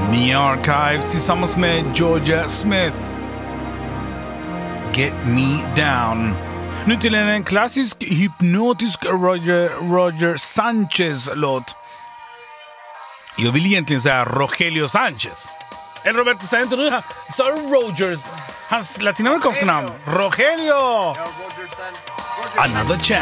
Nia Archives tillsammans med Georgia Smith. Get Me Down. Nu till en klassisk hypnotisk Roger Sanchez-låt. Jag vill egentligen säga Rogelio Sanchez. Eller Roberto, säger inte du här? Så Rogers, hans latinamerikanska namn. Rogelio! Another chance.